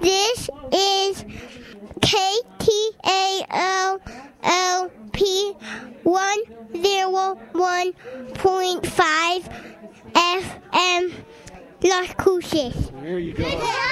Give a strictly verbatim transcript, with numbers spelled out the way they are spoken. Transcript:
This is K T A L L P one oh one point five F M Las Cruces. There you go.